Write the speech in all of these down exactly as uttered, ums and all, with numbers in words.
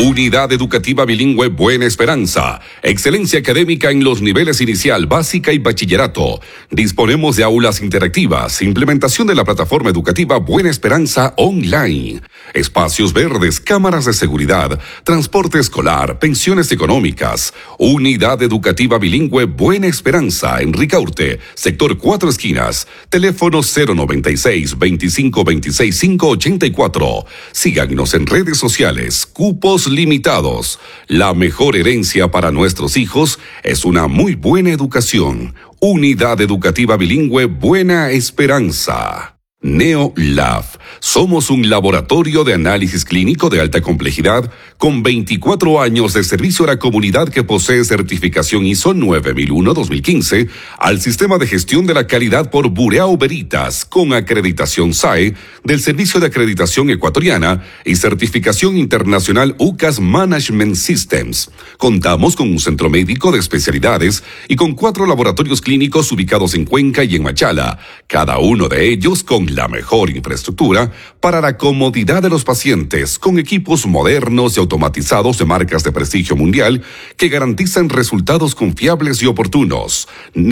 Unidad Educativa Bilingüe Buena Esperanza. Excelencia académica en los niveles inicial, básica y bachillerato. Disponemos de aulas interactivas, implementación de la plataforma educativa Buena Esperanza online, espacios verdes, cámaras de seguridad, transporte escolar, pensiones económicas. Unidad Educativa Bilingüe Buena Esperanza en Ricaurte, sector Cuatro Esquinas. Teléfono cero noventa y seis, veinticinco veintiséis, quinientos ochenta y cuatro. Síganos en redes sociales. Cupos limitados. La mejor herencia para nuestros hijos es una muy buena educación. Unidad Educativa Bilingüe Buena Esperanza. NeoLab. Somos un laboratorio de análisis clínico de alta complejidad con veinticuatro años de servicio a la comunidad que posee certificación I S O nueve mil uno dos mil quince al Sistema de Gestión de la Calidad por Bureau Veritas con acreditación S A E del Servicio de Acreditación Ecuatoriana y certificación internacional U C A S Management Systems. Contamos con un centro médico de especialidades y con cuatro laboratorios clínicos ubicados en Cuenca y en Machala, cada uno de ellos con la mejor infraestructura para la comodidad de los pacientes, con equipos modernos y automatizados de marcas de prestigio mundial que garantizan resultados confiables y oportunos.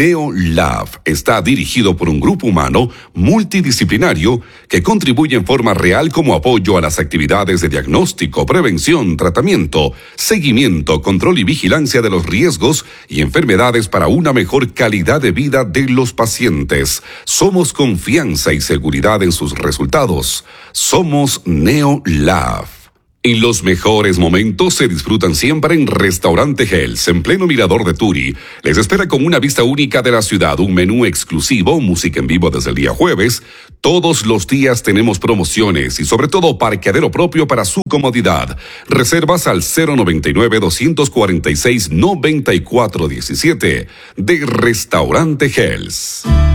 NeoLab está dirigido por un grupo humano multidisciplinario que contribuye en forma real como apoyo a las actividades de diagnóstico, prevención, tratamiento, seguimiento, control y vigilancia de los riesgos y enfermedades para una mejor calidad de vida de los pacientes. Somos confianza y seguridad en sus resultados. Somos NeoLab. En los mejores momentos se disfrutan siempre en Restaurante Hells, en pleno mirador de Turi. Les espera con una vista única de la ciudad, un menú exclusivo, música en vivo desde el día jueves. Todos los días tenemos promociones y sobre todo parqueadero propio para su comodidad. Reservas al cero noventa y nueve, doscientos cuarenta y seis, noventa y cuatro diecisiete de Restaurante Hells.